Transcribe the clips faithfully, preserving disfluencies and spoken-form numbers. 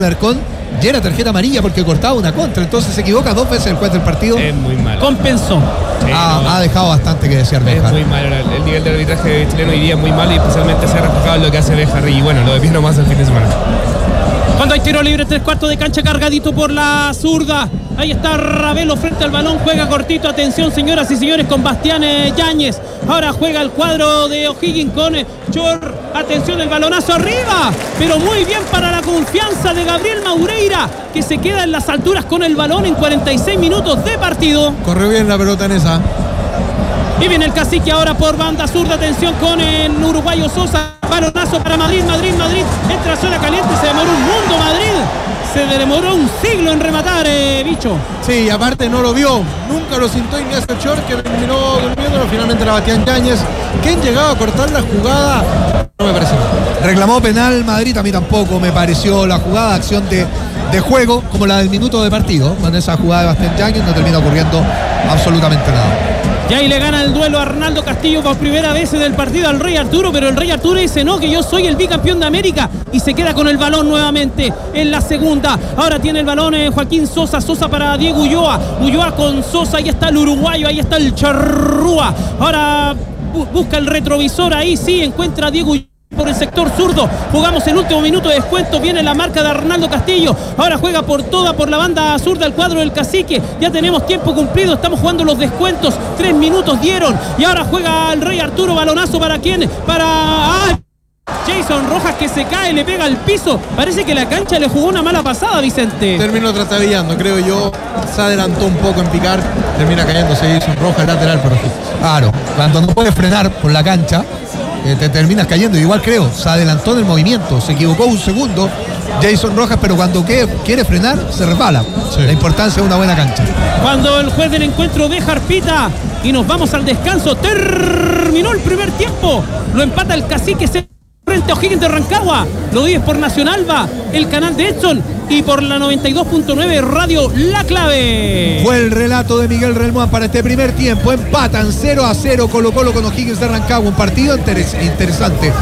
Alarcón, ya era tarjeta amarilla porque cortaba una contra, entonces se equivoca dos veces el juez del partido. Es muy malo. Compensó. Sí, ha, no, ha dejado bastante que desear Es Béjar. muy malo, el nivel del arbitraje chileno hoy día es muy malo y especialmente se ha reflejado en lo que hace Béjar y bueno, lo de Pino más el fin de semana. Cuando hay tiro libre, tres cuartos de cancha cargadito por la zurda. Ahí está Ravelo frente al balón, juega cortito. Atención, señoras y señores, con Bastián eh, Yáñez. Ahora juega el cuadro de O'Higgins con eh, Chor. Atención, el balonazo arriba, pero muy bien para la confianza de Gabriel Maureira, que se queda en las alturas con el balón en cuarenta y seis minutos de partido. Corrió bien la pelota en esa. Y viene el cacique ahora por banda zurda. Atención con el uruguayo Sosa. Balonazo para Madrid, Madrid, Madrid. Entra a zona caliente, se demoró un mundo Madrid. Se demoró un siglo en rematar, eh, bicho. Sí, aparte no lo vio. Nunca lo sintió Ignacio Chor, que terminó durmiendo. Finalmente era Bastián Yáñez. ¿Quién llegaba a cortar la jugada? No me pareció. Reclamó penal Madrid, a mí tampoco me pareció la jugada, acción de, de juego, como la del minuto de partido. Con esa jugada de Bastián Yáñez no termina ocurriendo absolutamente nada. Y ahí le gana el duelo a Arnaldo Castillo por primera vez en el partido al Rey Arturo, pero el Rey Arturo dice no, que yo soy el bicampeón de América, y se queda con el balón nuevamente en la segunda. Ahora tiene el balón eh, Joaquín Sosa, Sosa para Diego Ulloa, Ulloa con Sosa, ahí está el uruguayo, ahí está el charrúa. Ahora bu- busca el retrovisor, ahí sí encuentra a Diego Ulloa por el sector zurdo. Jugamos el último minuto de descuento. Viene la marca de Arnaldo Castillo. Ahora juega por toda, por la banda zurda el cuadro del cacique. Ya tenemos tiempo cumplido. Estamos jugando los descuentos. Tres minutos dieron. Y ahora juega el Rey Arturo. Balonazo para quién? Para... ¡Ah! Jason Rojas, que se cae, le pega al piso. Parece que la cancha le jugó una mala pasada, Vicente. Terminó trastabillando, creo yo. Se adelantó un poco en picar. Termina cayéndose Jason Rojas, lateral, pero claro, cuando no puedes frenar por la cancha, eh, te terminas cayendo. Igual creo, se adelantó en el movimiento, se equivocó un segundo Jason Rojas, pero cuando que, quiere frenar, se resbala. Sí. La importancia de una buena cancha. Cuando el juez del encuentro deja pita y nos vamos al descanso, terminó el primer tiempo. Lo empata el cacique frente a O'Higgins de Rancagua. Lo vives por Nacional Va, el canal de Edson y por la noventa y dos punto nueve Radio La Clave. Fue el relato de Miguel Relmuán para este primer tiempo. Empatan cero a cero Colo Colo con O'Higgins de Rancagua. Un partido interes- interesante.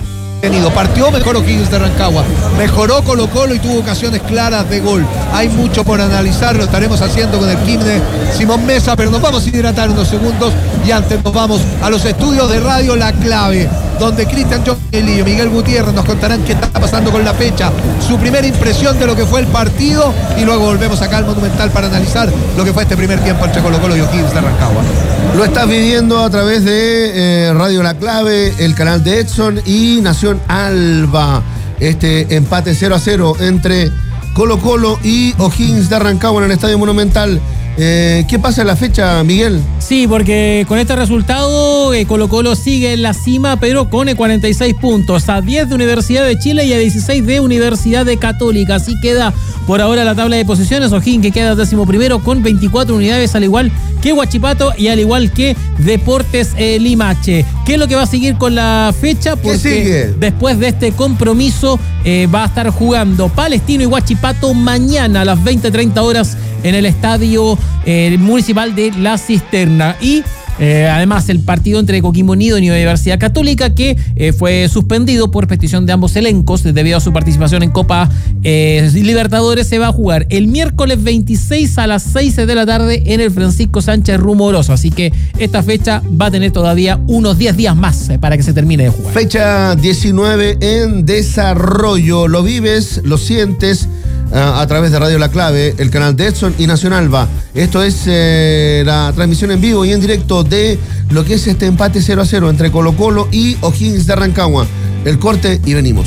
Partió mejor O'Higgins de Rancagua, mejoró Colo Colo y tuvo ocasiones claras de gol. Hay mucho por analizar, lo estaremos haciendo con el equipo de Simón Mesa, pero nos vamos a hidratar unos segundos y antes nos vamos a los estudios de Radio La Clave, donde Cristian Johnny y Miguel Gutiérrez nos contarán qué está pasando con la fecha, su primera impresión de lo que fue el partido, y luego volvemos acá al Monumental para analizar lo que fue este primer tiempo entre Colo Colo y O'Higgins de Rancagua. Lo estás viviendo a través de eh, Radio La Clave, el canal de Edson y Nación Alba. Este empate cero a cero entre Colo Colo y O'Higgins de Rancagua en el Estadio Monumental. Eh, ¿Qué pasa en la fecha, Miguel? Sí, porque con este resultado eh, Colo Colo sigue en la cima, pero con eh, cuarenta y seis puntos, a diez de Universidad de Chile y a dieciséis de Universidad de Católica. Así queda por ahora la tabla de posiciones. O'Higgins, que queda décimo primero con veinticuatro unidades, al igual que Huachipato y al igual que Deportes eh, Limache. ¿Qué es lo que va a seguir con la fecha? Porque ¿Qué sigue? Después de este compromiso eh, va a estar jugando Palestino y Huachipato mañana a las veinte treinta horas en el estadio eh, municipal de La Cisterna. Y eh, además el partido entre Coquimbo Unido y Universidad Católica, que eh, fue suspendido por petición de ambos elencos debido a su participación en Copa eh, Libertadores, se va a jugar el miércoles veintiséis a las seis de la tarde en el Francisco Sánchez Rumoroso. Así que esta fecha va a tener todavía unos diez días más eh, para que se termine de jugar. Fecha diecinueve en desarrollo. Lo vives, lo sientes a través de Radio La Clave, el canal de Edson y Nacional Va. Esto es eh, la transmisión en vivo y en directo de lo que es este empate cero a cero entre Colo Colo y O'Higgins de Rancagua. El corte y venimos.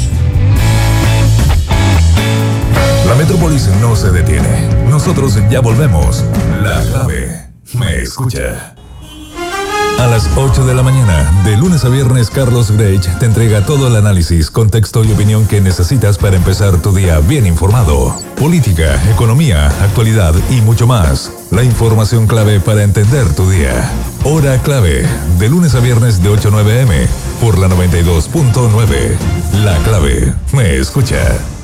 La Metrópolis no se detiene. Nosotros ya volvemos. La Clave me escucha. A las ocho de la mañana, de lunes a viernes, Carlos Grech te entrega todo el análisis, contexto y opinión que necesitas para empezar tu día bien informado. Política, economía, actualidad y mucho más. La información clave para entender tu día. Hora Clave, de lunes a viernes de ocho a nueve eme, por la noventa y dos punto nueve. La Clave me escucha.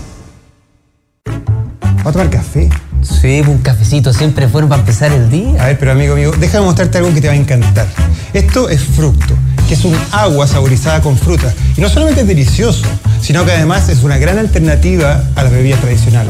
¿Va a tomar café? Sí, un cafecito siempre es bueno para empezar el día. A ver, pero amigo mío, déjame mostrarte algo que te va a encantar. Esto es fructo, que es un agua saborizada con frutas. Y no solamente es delicioso, sino que además es una gran alternativa a las bebidas tradicionales.